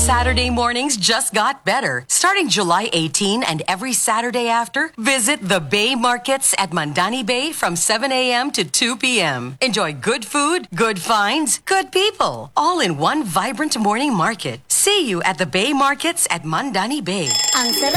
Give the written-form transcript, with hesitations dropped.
Saturday mornings just got better. Starting July 18 and every Saturday after, visit the Bay Markets at Mandani Bay from 7 a.m. to 2 p.m. Enjoy good food, good finds, good people, all in one vibrant morning market. See you at the Bay Markets at Mandani Bay. Ang sarap